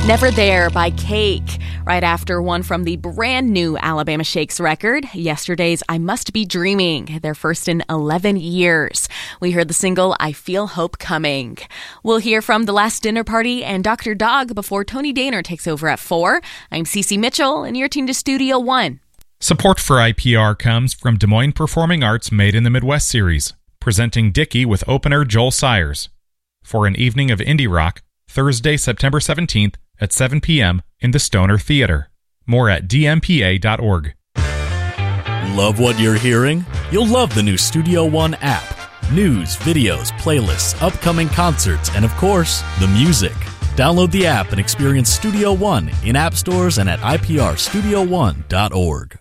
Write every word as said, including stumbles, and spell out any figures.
Never There by Cake, right after one from the brand new Alabama Shakes record, yesterday's I Must Be Dreaming, their first in eleven years. We heard the single I Feel Hope Coming. We'll hear from The Last Dinner Party and Doctor Dog before Tony Daner takes over at four. I'm Cece Mitchell, and you're tuned to Studio One. Support for I P R comes from Des Moines Performing Arts Made in the Midwest series, presenting Dickie with opener Joel Sayers. For an evening of indie rock, Thursday, September seventeenth, at seven p.m. in the Stoner Theater. More at d m p a dot org. Love what you're hearing? You'll love the new Studio One app. News, videos, playlists, upcoming concerts, and of course, the music. Download the app and experience Studio One in app stores and at i p r studio one dot org.